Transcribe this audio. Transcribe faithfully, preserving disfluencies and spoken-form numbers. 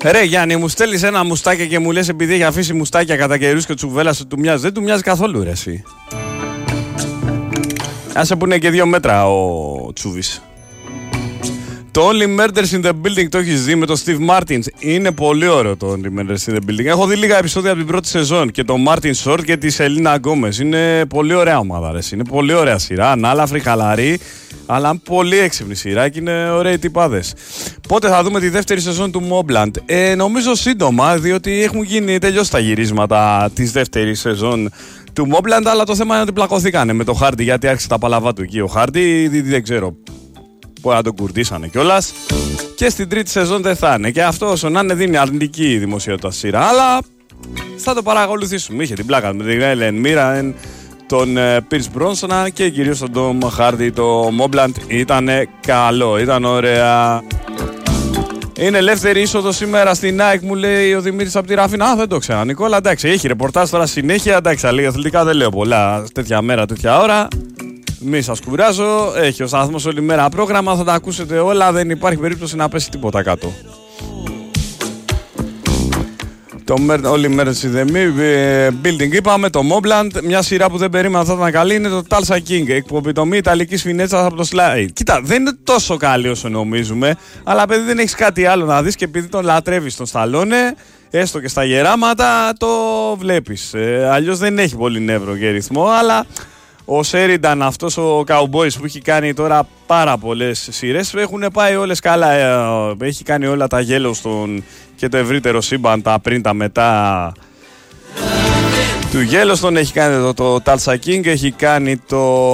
Ρε Γιάννη, μου στέλνεις ένα μουστάκι και μου λες επειδή έχει αφήσει μουστάκια κατά καιρούς και τσουβέλα σου του μοιάζει. Δεν του μοιάζει καθόλου ρε εσύ. Άσε που είναι και δύο μέτρα ο Τσούβης. Το Only Murders in the Building το έχεις δει με τον Steve Martin. Είναι πολύ ωραίο το Only Murders in the Building. Έχω δει λίγα επεισόδια από την πρώτη σεζόν και τον Martin Short και τη Selena Gomez. Είναι πολύ ωραία ομάδα ρε. Είναι πολύ ωραία σειρά. Ανάλαφρη, χαλαρή. Αλλά πολύ έξυπνη σειρά και είναι ωραίοι τυπάδες. Πότε θα δούμε τη δεύτερη σεζόν του Mobland? Ε, νομίζω σύντομα, διότι έχουν γίνει τελειώσει τα γυρίσματα της δεύτερης σεζόν του Mobland. Αλλά το θέμα είναι ότι πλακωθήκανε με το Hardy, γιατί άρχισε τα παλαβά του εκεί ο Hardy. Δεν ξέρω που να τον κουρδίσανε κιόλας. Και στην τρίτη σεζόν δεν θα είναι. Και αυτό όσο να είναι δίνει αρνητική δημοσιότητα στη σειρά. Αλλά θα το παρακολουθήσουμε. Είχε την πλάκα με την Ellen Mirren, τον Pierce Brosnan και κυρίως τον Tom Hardy. Το Mobland ήταν καλό, ήταν ωραία. Είναι ελεύθερη είσοδο σήμερα στην ΑΕΚ, μου λέει ο Δημήτρης από τη Ραφίνα. Α, δεν το ξέρω, Νικόλα. Εντάξει, έχει ρεπορτάζ τώρα συνέχεια. Εντάξει, λίγα αθλητικά δεν λέω πολλά. Τέτοια μέρα, τέτοια ώρα. Μη σας κουράζω. Έχει ο σταθμός όλη μέρα πρόγραμμα. Θα τα ακούσετε όλα. Δεν υπάρχει περίπτωση να πέσει τίποτα κάτω. Το Only Murders in the Building είπαμε, το Mobland, μια σειρά που δεν περίμενα θα ήταν καλή, είναι το Tulsa King, εκπομπητομή Ιταλικής φινέτσας από το Slide. Κοίτα, δεν είναι τόσο καλή όσο νομίζουμε, αλλά επειδή δεν έχεις κάτι άλλο να δεις και επειδή τον λατρεύεις τον Σταλόνε, έστω και στα γεράματα, το βλέπεις. Ε, αλλιώς δεν έχει πολύ νεύρο και ρυθμό, αλλά ο Sheridan, αυτός ο Cowboys που έχει κάνει τώρα πάρα πολλές σειρές, έχουν πάει όλες καλά. Έχει κάνει όλα τα Yellowstone και το ευρύτερο σύμπαν, τα πριν, τα μετά του Yellowstone. Έχει κάνει το, το Tulsa King, έχει κάνει το